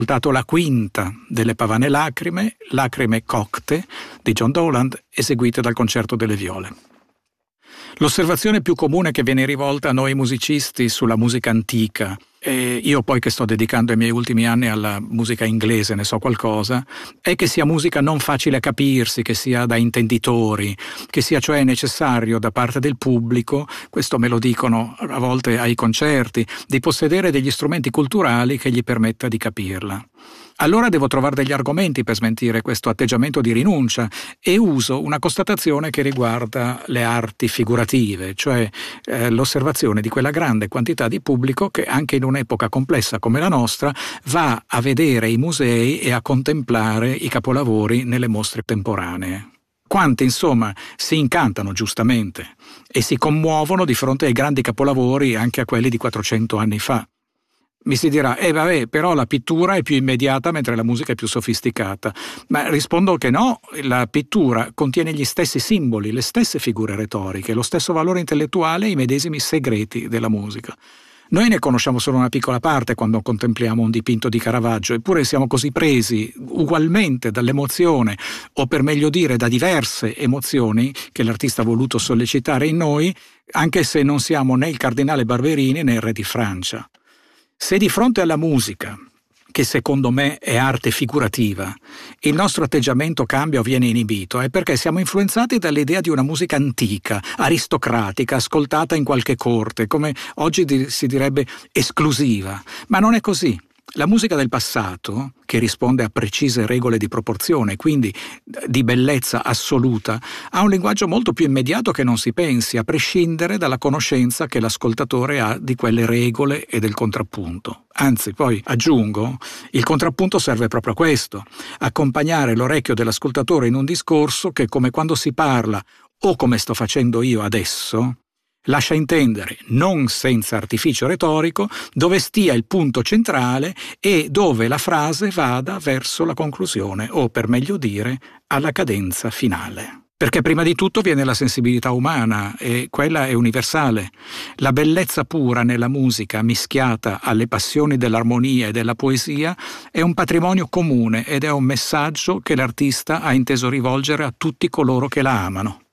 ascoltato la quinta delle Pavane Lacrime, Lacrime Cocte di John Dowland, eseguite dal Concerto delle Viole. L'osservazione più comune che viene rivolta a noi musicisti sulla musica antica, e io poi che sto dedicando i miei ultimi anni alla musica inglese ne so qualcosa, è che sia musica non facile a capirsi, che sia da intenditori, che sia cioè necessario da parte del pubblico, questo me lo dicono a volte ai concerti, di possedere degli strumenti culturali che gli permetta di capirla. Allora devo trovare degli argomenti per smentire questo atteggiamento di rinuncia e uso una constatazione che riguarda le arti figurative, cioè l'osservazione di quella grande quantità di pubblico che anche in un'epoca complessa come la nostra va a vedere i musei e a contemplare i capolavori nelle mostre temporanee. Quanti, insomma, si incantano giustamente e si commuovono di fronte ai grandi capolavori, anche a quelli di 400 anni fa. Mi si dirà, vabbè, però la pittura è più immediata mentre la musica è più sofisticata. Ma rispondo che no, la pittura contiene gli stessi simboli, le stesse figure retoriche, lo stesso valore intellettuale e i medesimi segreti della musica. Noi ne conosciamo solo una piccola parte quando contempliamo un dipinto di Caravaggio, eppure siamo così presi ugualmente dall'emozione, o per meglio dire da diverse emozioni che l'artista ha voluto sollecitare in noi, anche se non siamo né il cardinale Barberini né il re di Francia. Se di fronte alla musica, che secondo me è arte figurativa, il nostro atteggiamento cambia o viene inibito, è perché siamo influenzati dall'idea di una musica antica, aristocratica, ascoltata in qualche corte, come oggi si direbbe esclusiva. Ma non è così. La musica del passato, che risponde a precise regole di proporzione, quindi di bellezza assoluta, ha un linguaggio molto più immediato che non si pensi, a prescindere dalla conoscenza che l'ascoltatore ha di quelle regole e del contrappunto. Anzi, poi aggiungo, il contrappunto serve proprio a questo, accompagnare l'orecchio dell'ascoltatore in un discorso che, come quando si parla, o come sto facendo io adesso, lascia intendere, non senza artificio retorico, dove stia il punto centrale e dove la frase vada verso la conclusione, o per meglio dire, alla cadenza finale. Perché prima di tutto viene la sensibilità umana e quella è universale. La bellezza pura nella musica, mischiata alle passioni dell'armonia e della poesia, è un patrimonio comune ed è un messaggio che l'artista ha inteso rivolgere a tutti coloro che la amano.